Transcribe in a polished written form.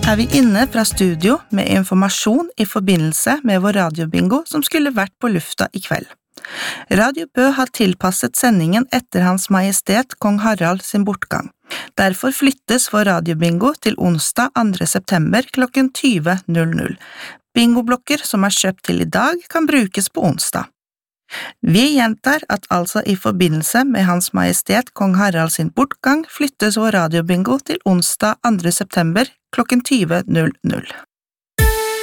vi inne fra studio med informasjon i forbindelse med vår radiobingo som skulle vært på lufta i kveld. Radio Bø har tilpasset sendingen etter Hans Majestet Kong Harald sin bortgang. Derfor flyttes vår radiobingo til onsdag 2. september klokken 20.00. Bingoblokker som er kjøpt til i dag kan brukes på onsdag. Vi gjentar at altså i forbindelse med Hans Majestet Kong Harald sin bortgang flyttes vår radiobingo til onsdag 2. september klokken 20.00.